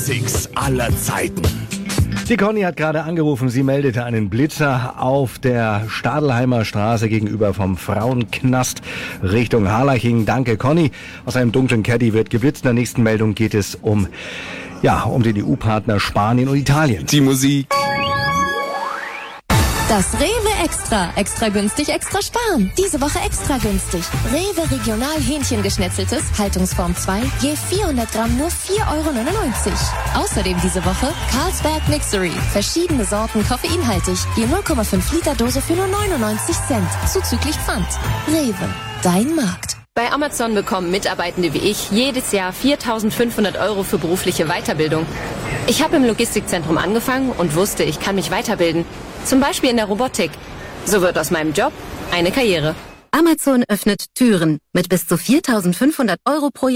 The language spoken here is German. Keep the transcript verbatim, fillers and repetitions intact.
Six aller Zeiten. Die Conny hat gerade angerufen, sie meldete einen Blitzer auf der Stadelheimer Straße gegenüber vom Frauenknast Richtung Harlaching. Danke, Conny. Aus einem dunklen Caddy wird geblitzt. In der nächsten Meldung geht es um, ja, um den E U-Partner Spanien und Italien. Die Musik. Das Rewe Extra. Extra günstig, extra sparen. Diese Woche extra günstig. Rewe Regional Hähnchengeschnetzeltes, Haltungsform zwei, je vierhundert Gramm nur vier Euro neunundneunzig. Außerdem diese Woche Carlsberg Mixery. Verschiedene Sorten koffeinhaltig. Je null Komma fünf Liter Dose für nur neunundneunzig Cent. Zuzüglich Pfand. Rewe. Dein Markt. Bei Amazon bekommen Mitarbeitende wie ich jedes Jahr viertausendfünfhundert Euro für berufliche Weiterbildung. Ich habe im Logistikzentrum angefangen und wusste, ich kann mich weiterbilden. Zum Beispiel in der Robotik. So wird aus meinem Job eine Karriere. Amazon öffnet Türen mit bis zu viertausendfünfhundert Euro pro Jahr.